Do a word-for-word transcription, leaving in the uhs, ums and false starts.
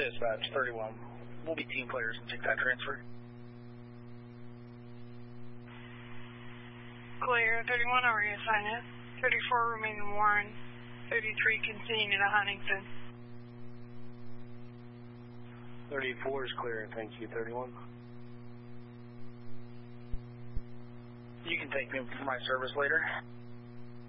Dispatch, thirty-one. We'll be team players and take that transfer. Clear, thirty-one, I'll reassign it. thirty-four, remaining Warren. thirty-three, continuing to Huntington. thirty-four is clear, thank you, thirty-one. You can take me for my service later.